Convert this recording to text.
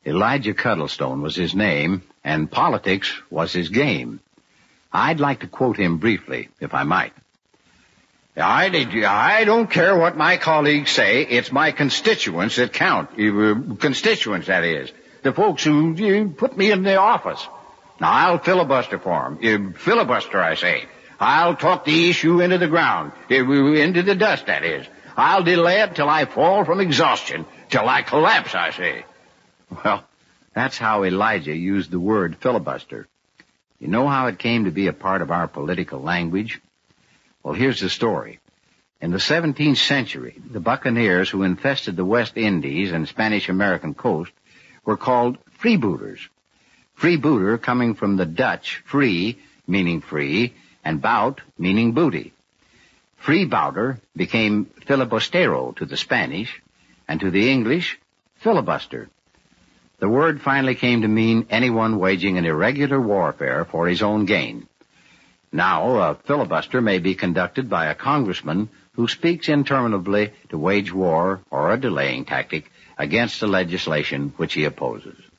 Elijah Cuddlestone was his name, and politics was his game. I'd like to quote him briefly, if I might. I don't care what my colleagues say. It's my constituents that count. Constituents, that is. The folks who put me in the office. Now, I'll filibuster for them. Filibuster, I say. I'll talk the issue into the ground. Into the dust, that is. I'll delay it till I fall from exhaustion. Till I collapse, I say. Well, that's how Elijah used the word filibuster. You know how it came to be a part of our political language? Well, here's the story. In the 17th century, the buccaneers who infested the West Indies and Spanish-American coast were called freebooters. Freebooter coming from the Dutch free, meaning free, and bout, meaning booty. Freebouter became filibustero to the Spanish, and to the English, filibuster. The word finally came to mean anyone waging an irregular warfare for his own gain. Now, a filibuster may be conducted by a congressman who speaks interminably to wage war or a delaying tactic against the legislation which he opposes.